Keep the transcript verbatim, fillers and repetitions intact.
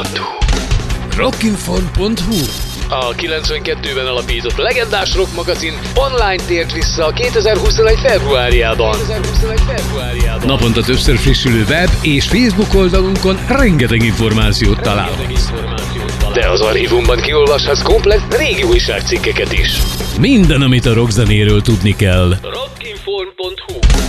pont hu Rockinform pont hu. A kilencvenkettőben alapított legendás rock magazin online tért vissza kétezer-huszonegy februárjában. Naponta többször frissülő web és Facebook oldalunkon rengeteg információt találhatsz. De az archívumban kiolvashatsz komplett régi újságcikkeket is. Minden, amit a rockzenéről tudni kell. Rockinform pont hu